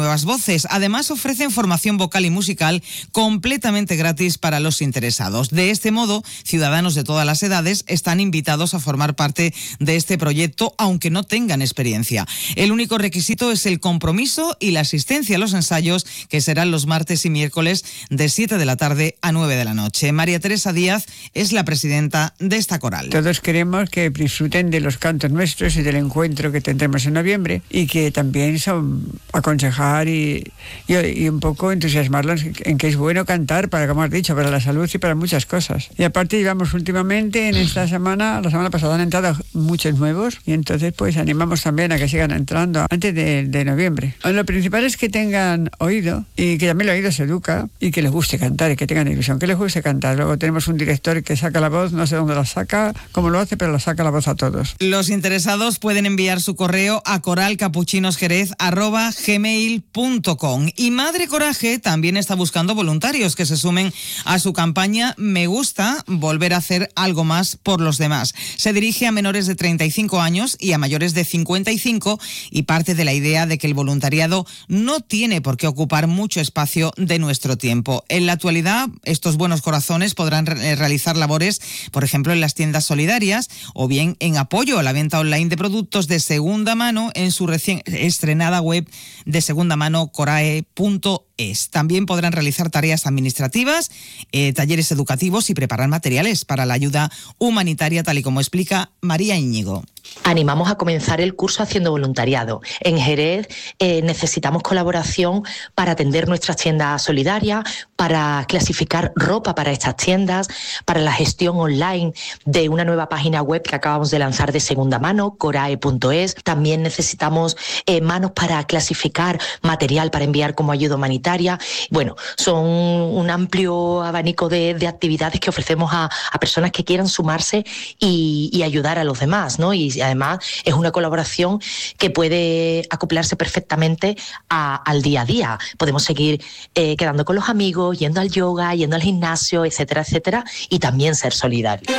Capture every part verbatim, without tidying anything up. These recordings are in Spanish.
nuevas voces. Además, ofrecen formación vocal y musical completamente gratis para los interesados. De este modo, ciudadanos de todas las edades están invitados a formar parte de este proyecto, aunque no tengan experiencia. El único requisito es el compromiso y la asistencia a los ensayos, que serán los martes y miércoles de siete de la tarde a nueve de la noche. María Teresa Díaz es la presidenta de esta coral. Todos queremos que disfruten de los cantos nuestros y del encuentro que tendremos en noviembre, y que también son aconsejar y, y, y un poco entusiasmarlos en que es bueno cantar, para, como has dicho, para la salud y para muchas cosas. Y aparte llevamos últimamente en esta semana, la semana pasada han entrado muchos nuevos, y entonces pues animamos también a que sigan entrando antes de, de noviembre. Lo principal es que tengan oído, y que también el oído se educa, y que les guste cantar y que tengan ilusión, que les guste cantar. Luego tenemos un director que saca la voz, no sé dónde la saca, cómo lo hace, pero la saca la voz a todos. Los interesados pueden enviar su correo a coralcapuchinosjerez arroba gmail punto com. Y Madre Coraje también está buscando voluntarios que se sumen a su campaña Me Gusta Volver a Hacer Algo Más por los Demás. Se dirige a menores de treinta y cinco años y a mayores de cincuenta y cinco, y parte de la idea de que el voluntariado no tiene por qué ocupar mucho espacio de nuestro tiempo. En la actualidad, estos buenos corazones podrán re- realizar labores, por ejemplo, en las tiendas solidarias, o bien en apoyo a la venta online de productos de segunda mano en su recién estrenada web de segunda mano corae punto es. También podrán realizar tareas administrativas, eh, talleres educativos y preparar materiales para la ayuda humanitaria, tal y como explica María Íñigo. Animamos a comenzar el curso haciendo voluntariado. En Jerez eh, necesitamos colaboración para atender nuestras tiendas solidarias, para clasificar ropa para estas tiendas, para la gestión online de una nueva página web que acabamos de lanzar de segunda mano, corae punto es. También necesitamos eh, manos para clasificar material para enviar como ayuda humanitaria. Bueno, son un amplio abanico de, de actividades que ofrecemos a, a personas que quieran sumarse y, y ayudar a los demás, ¿no? Y además es una colaboración que puede acoplarse perfectamente a, al día a día. Podemos seguir eh, quedando con los amigos, yendo al yoga, yendo al gimnasio, etcétera, etcétera, y también ser solidarios.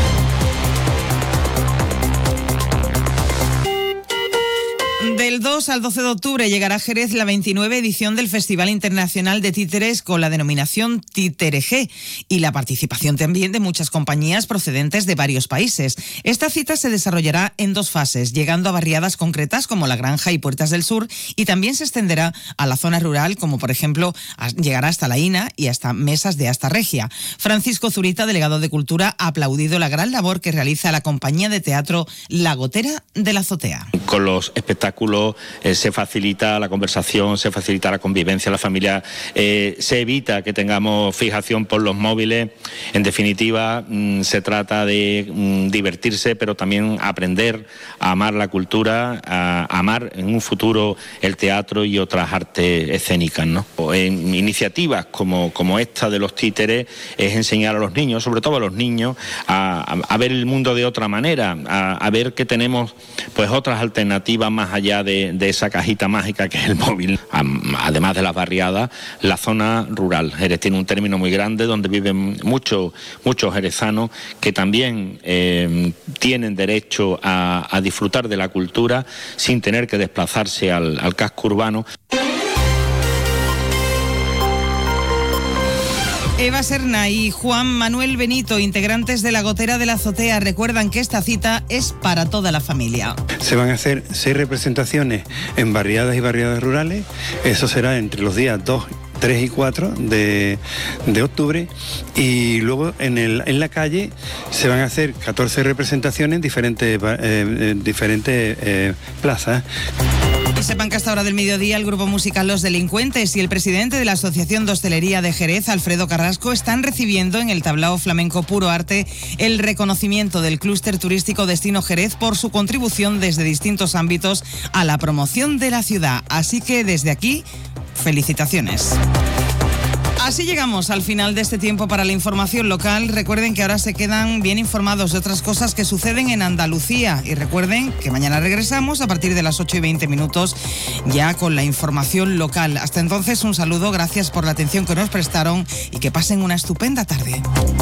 Del dos al doce de octubre llegará a Jerez la veintinueva edición del Festival Internacional de Títeres, con la denominación Títere G, y la participación también de muchas compañías procedentes de varios países. Esta cita se desarrollará en dos fases, llegando a barriadas concretas como La Granja y Puertas del Sur, y también se extenderá a la zona rural, como por ejemplo llegará hasta La Ina y hasta Mesas de Asta Regia. Francisco Zurita, delegado de Cultura, ha aplaudido la gran labor que realiza la compañía de teatro La Gotera de la Azotea. Con los espectáculos eh, se facilita la conversación, se facilita la convivencia, la familia, eh, se evita que tengamos fijación por los móviles. En definitiva, mmm, se trata de mmm, divertirse, pero también aprender a amar la cultura, a, a amar en un futuro el teatro y otras artes escénicas, ¿no? En iniciativas como, como esta de los títeres es enseñar a los niños, sobre todo a los niños, a, a, a ver el mundo de otra manera, a, a ver que tenemos pues otras alternativas más allá de, de esa cajita mágica que es el móvil. Además de las barriadas, la zona rural. Jerez tiene un término muy grande donde viven muchos muchos jerezanos que también eh, tienen derecho a, a disfrutar de la cultura sin tener que desplazarse al, al casco urbano. Eva Serna y Juan Manuel Benito, integrantes de La Gotera de la Azotea, recuerdan que esta cita es para toda la familia. Se van a hacer seis representaciones en barriadas y barriadas rurales. Eso será entre los días dos, tres y cuatro de, de octubre, y luego en, el, en la calle se van a hacer catorce representaciones en diferentes, eh, diferentes eh, plazas. Y sepan que hasta hora del mediodía el grupo musical Los Delincuentes y el presidente de la Asociación de Hostelería de Jerez, Alfredo Carrasco, están recibiendo en el Tablao Flamenco Puro Arte el reconocimiento del clúster turístico Destino Jerez por su contribución desde distintos ámbitos a la promoción de la ciudad. Así que desde aquí, felicitaciones. Así llegamos al final de este tiempo para la información local. Recuerden que ahora se quedan bien informados de otras cosas que suceden en Andalucía. Y recuerden que mañana regresamos a partir de las ocho y veinte minutos ya con la información local. Hasta entonces, un saludo, gracias por la atención que nos prestaron y que pasen una estupenda tarde.